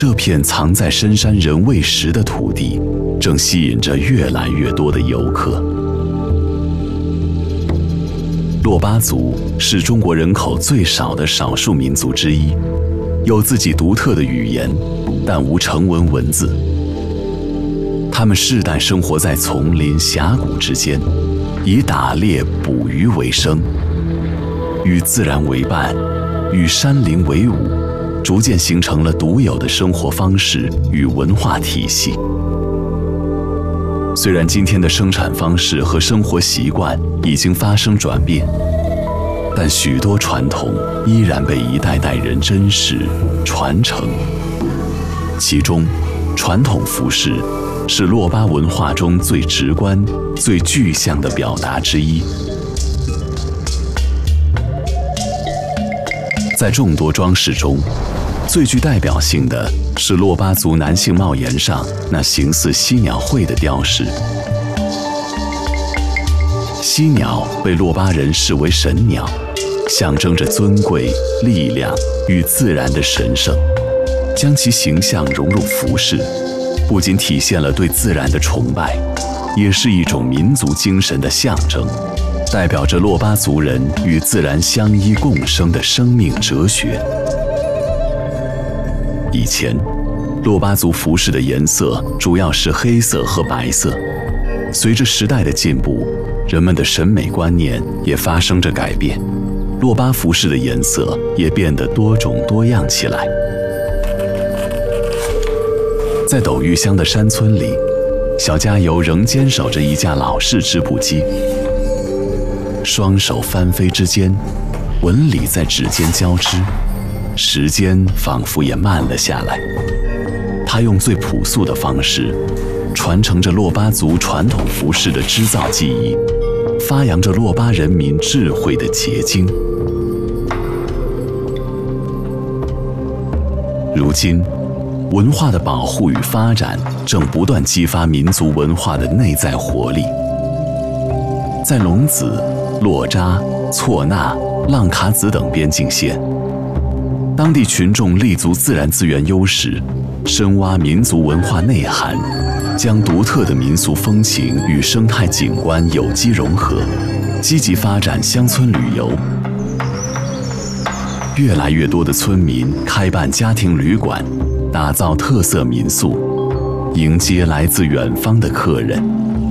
这片藏在深山人未识的土地，正吸引着越来越多的游客。珞巴族是中国人口最少的少数民族之一，有自己独特的语言，但无成文文字。他们世代生活在丛林峡谷之间，以打猎捕鱼为生，与自然为伴，与山林为伍，逐渐形成了独有的生活方式与文化体系。虽然今天的生产方式和生活习惯已经发生转变，但许多传统依然被一代代人珍视传承。其中，传统服饰是珞巴文化中最直观、最具象的表达之一。在众多装饰中，最具代表性的是珞巴族男性帽檐上那形似犀鸟喙的雕饰。犀鸟被珞巴人视为神鸟，象征着尊贵、力量与自然的神圣。将其形象融入服饰，不仅体现了对自然的崇拜，也是一种民族精神的象征，代表着珞巴族人与自然相依共生的生命哲学。以前，珞巴族服饰的颜色主要是黑色和白色。随着时代的进步，人们的审美观念也发生着改变，珞巴服饰的颜色也变得多种多样起来。在斗玉乡的山村里，小加油仍坚守着一架老式织布机，双手翻飞之间，纹理在指尖交织，时间仿佛也慢了下来。他用最朴素的方式，传承着珞巴族传统服饰的织造技艺，发扬着珞巴人民智慧的结晶。如今，文化的保护与发展正不断激发民族文化的内在活力。在龙子、洛扎、措纳、浪卡子等边境线，当地群众立足自然资源优势，深挖民族文化内涵，将独特的民俗风情与生态景观有机融合，积极发展乡村旅游。越来越多的村民开办家庭旅馆，打造特色民宿，迎接来自远方的客人。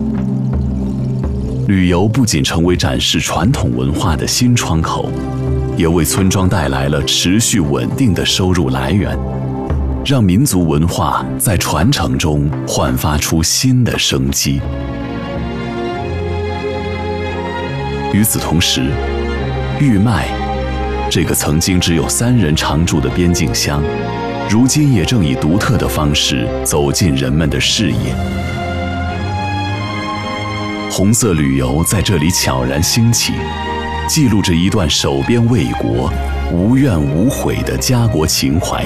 旅游不仅成为展示传统文化的新窗口，也为村庄带来了持续稳定的收入来源，让民族文化在传承中焕发出新的生机。与此同时，玉麦这个曾经只有3人常住的边境乡，如今也正以独特的方式走进人们的视野。红色旅游在这里悄然兴起，记录着一段守边卫国、无怨无悔的家国情怀。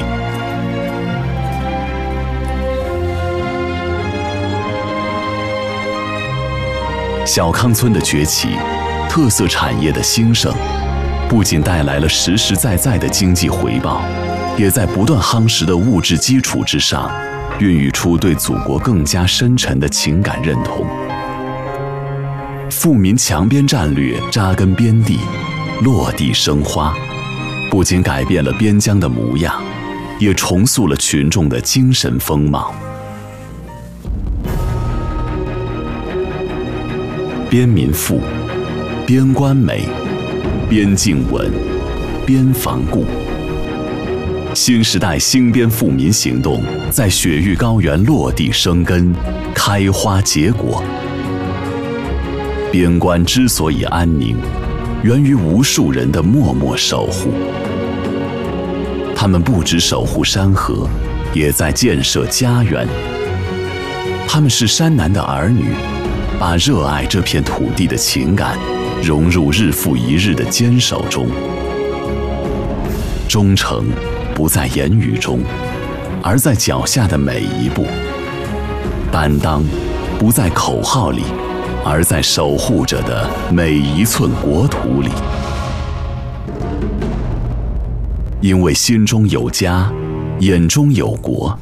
小康村的崛起，特色产业的兴盛，不仅带来了实实在在的经济回报，也在不断夯实的物质基础之上，孕育出对祖国更加深沉的情感认同。富民强边战略扎根边地，落地生花，不仅改变了边疆的模样，也重塑了群众的精神风貌。边民富，边关美，边境稳，边防固。新时代兴边富民行动在雪域高原落地生根，开花结果。边关之所以安宁，源于无数人的默默守护。他们不只守护山河，也在建设家园。他们是山南的儿女，把热爱这片土地的情感融入日复一日的坚守中。忠诚不在言语中，而在脚下的每一步；担当不在口号里，而在守护着的每一寸国土里。因为心中有家，眼中有国，